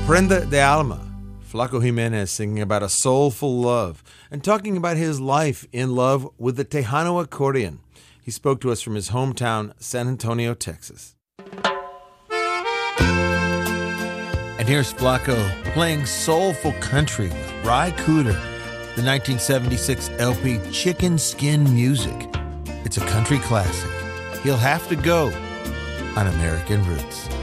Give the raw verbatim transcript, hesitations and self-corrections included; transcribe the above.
Prenda de Alma, Flaco Jimenez singing about a soulful love and talking about his life in love with the Tejano accordion. He spoke to us from his hometown, San Antonio, Texas. And here's Flaco playing soulful country with Ry Cooder, the nineteen seventy-six L P Chicken Skin Music. It's a country classic. He'll have to go on American Roots.